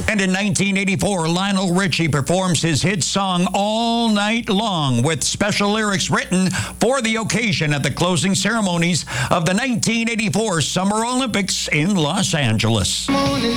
And in 1984, Lionel Richie performs his hit song All Night Long with special lyrics written for the occasion at the closing ceremonies of the 1984 Summer Olympics in Los Angeles.